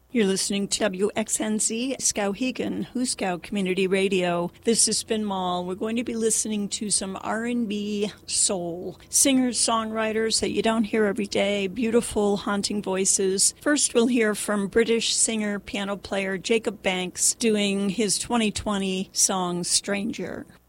You're listening to WXNZ Skowhegan, Huskow Community Radio. This is Spin Mall. We're going to be listening to some R&B soul. Singers, songwriters that you don't hear every day, beautiful, haunting voices. First, we'll hear from British singer, piano player Jacob Banks doing his 2020 song, Stranger.